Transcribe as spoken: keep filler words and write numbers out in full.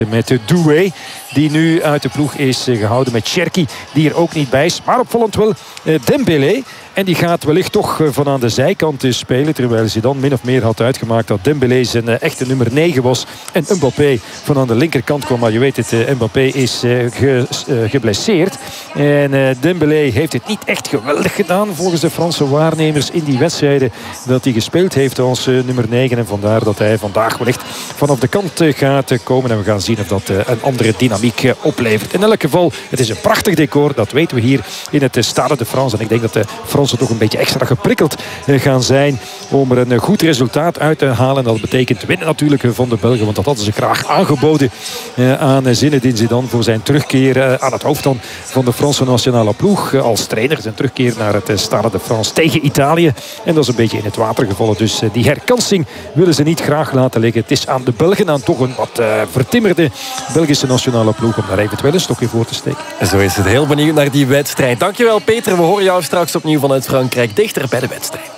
Met Doué, die nu uit de ploeg is gehouden met Cherki, die er ook niet bij is. Maar opvallend wel Dembélé. En die gaat wellicht toch van aan de zijkant spelen. Terwijl ze dan min of meer had uitgemaakt dat Dembélé zijn echte nummer negen was. En Mbappé van aan de linkerkant kwam. Maar je weet het, Mbappé is ge, geblesseerd. En Dembélé heeft het niet echt geweldig gedaan volgens de Franse waarnemers in die wedstrijden dat hij gespeeld heeft als nummer negen. En vandaar dat hij vandaag wellicht vanaf de kant gaat komen. En we gaan zien of dat een andere dynamiek oplevert. In elk geval, het is een prachtig decor. Dat weten we hier in het Stade de France. En ik denk dat de Fransen toch een beetje extra geprikkeld gaan zijn om er een goed resultaat uit te halen. Dat betekent winnen natuurlijk van de Belgen. Want dat hadden ze graag aangeboden aan Zinedine Zidane voor zijn terugkeer aan het hoofd van de Franse nationale ploeg. Als trainer zijn terugkeer naar het Stade de France tegen Italië. En dat is een beetje in het water gevallen. Dus die herkansing willen ze niet graag laten liggen. Het is aan de Belgen, aan toch een wat uh, vertimmerde Belgische nationale ploeg, om daar eventueel een stokje voor te steken. Zo is het. Heel benieuwd naar die wedstrijd. Dankjewel Peter. We horen jou straks opnieuw vanuit Frankrijk, dichter bij de wedstrijd.